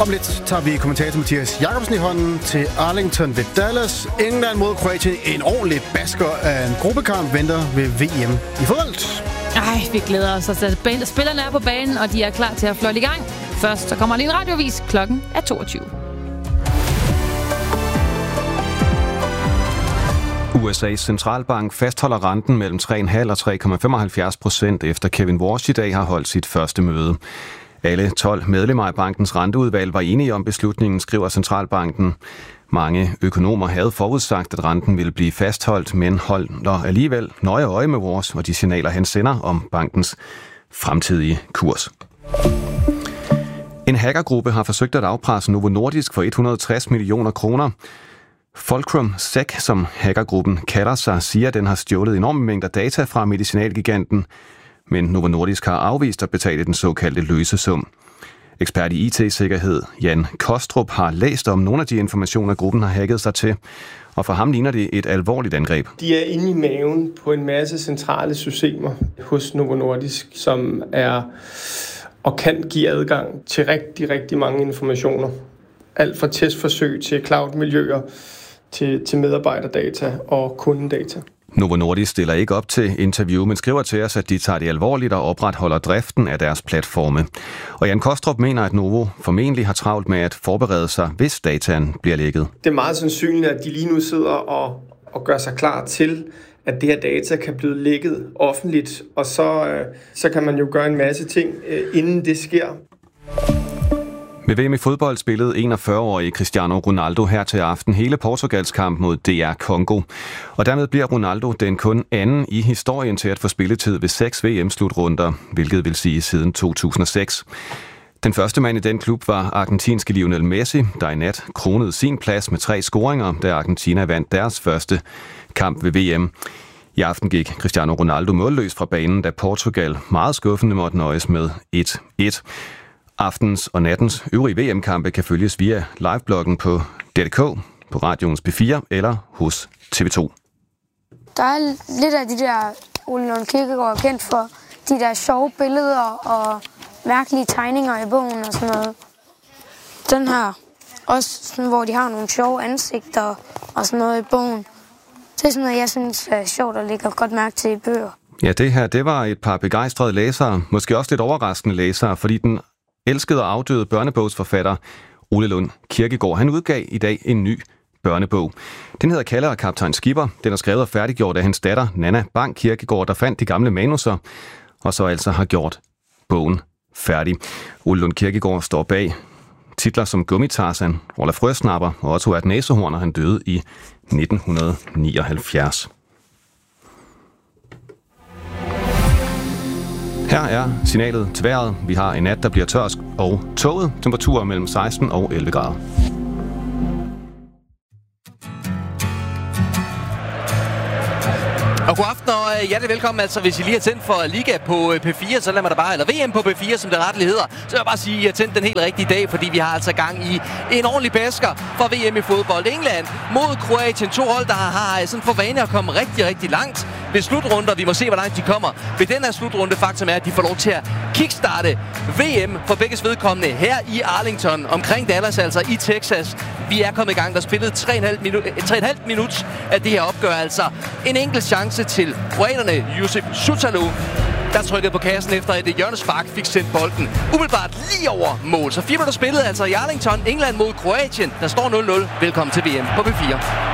Om lidt tager vi kommentator Mathias Jacobsen i hånden til Arlington ved Dallas. England mod Kroatien. En ordentlig basker af en gruppekamp venter ved VM i fodbold. Ej, vi glæder os. Spillerne er på banen, og de er klar til at fløjte i gang. Først så kommer lige en radiovis. Klokken er 22. USA's centralbank fastholder renten mellem 3,5 og 3,75% efter Kevin Warsh i dag har holdt sit første møde. Alle 12 medlemmer af bankens renteudvalg var enige om beslutningen, skriver centralbanken. Mange økonomer havde forudsagt, at renten ville blive fastholdt, men holder alligevel nøje øje med Warsh og de signaler, han sender om bankens fremtidige kurs. En hackergruppe har forsøgt at afpresse Novo Nordisk for 160 millioner kroner. Fulcrum Sec, som hackergruppen kalder sig, siger, at den har stjålet enorme mængder data fra medicinalgiganten, men Novo Nordisk har afvist at betale den såkaldte løsesum. Ekspert i IT-sikkerhed Jan Kostrup har læst om nogle af de informationer, gruppen har hacket sig til, og for ham ligner det et alvorligt angreb. De er inde i maven på en masse centrale systemer hos Novo Nordisk, som er og kan give adgang til rigtig mange informationer. Alt fra testforsøg til cloud-miljøer, til medarbejderdata og kundedata. Novo Nordisk stiller ikke op til interview, men skriver til os, at de tager det alvorligt og opretholder driften af deres platforme. Og Jan Kostrup mener, at Novo formentlig har travlt med at forberede sig, hvis dataen bliver lækket. Det er meget sandsynligt, at de lige nu sidder og gør sig klar til, at det her data kan blive lækket offentligt, og så kan man jo gøre en masse ting, inden det sker. Ved VM i fodbold spillede 41-årige Cristiano Ronaldo her til aften hele Portugals kamp mod DR Congo. Og dermed bliver Ronaldo den kun anden i historien til at få spilletid ved 6 VM-slutrunder, hvilket vil sige siden 2006. Den første mand i den klub var argentinske Lionel Messi, der i nat kronede sin plads med 3 scoringer, da Argentina vandt deres første kamp ved VM. I aften gik Cristiano Ronaldo målløs fra banen, da Portugal meget skuffende måtte nøjes med 1-1. Aftens og nattens øvrige VM-kampe kan følges via livebloggen på DDK, på radioens P4 eller hos TV2. Der er lidt af de der Ole Lund Kirkegaard er kendt for, de der sjove billeder og mærkelige tegninger i bogen og sådan noget. Den her, også sådan, hvor de har nogle sjove ansigter og sådan noget i bogen. Det er sådan noget, jeg synes er sjovt og lægger godt mærke til i bøger. Ja, det her, det var et par begejstrede læsere, måske også lidt overraskende læsere, fordi den elskede og afdøde børnebogsforfatter Ole Lund Kirkegaard, han udgav i dag en ny børnebog. Den hedder Kalle og Kaptajn Skipper. Den er skrevet og færdiggjort af hans datter, Nanna Bang Kirkegaard, der fandt de gamle manuser, og så altså har gjort bogen færdig. Ole Lund Kirkegaard står bag titler som Gummitarsan, Olaf Frøsnapper og Otto er et næsehorn, og han døde i 1979. Her er signalet til vejret. Vi har en nat, der bliver tørsk og tåget. Temperaturer mellem 16 og 11 grader. Og god aften og hjertelig velkommen. Altså, hvis I lige har tændt for Liga på P4, så lad mig da bare, eller VM på P4, som det retteligt hedder, så vil jeg bare sige, at I har tændt den helt rigtige dag, fordi vi har altså gang i en ordentlig basker for VM i fodbold. England mod Kroatien. 2 hold, der har sådan for vane at komme rigtig langt ved slutrunder. Vi må se, hvor langt de kommer ved den her slutrunde. Faktum er, at de får lov til at kickstarte VM for begges vedkommende her i Arlington, omkring Dallas, altså i Texas. Vi er kommet i gang. Der spillede 3,5 minut af det her opgør. Altså en enkelt chance til kroaterne. Josip Sutalu, der trykkede på kassen efter et hjørnespark, fik sendt bolden umiddelbart lige over mål. Så 4 minutter spillet altså i Arlington. England mod Kroatien. Der står 0-0. Velkommen til VM på P4.